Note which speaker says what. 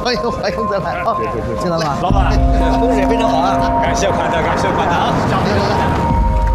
Speaker 1: 欢迎再来啊！进来吧，
Speaker 2: 老板，
Speaker 1: 风水非常好啊！
Speaker 2: 感谢款待，感谢款待啊！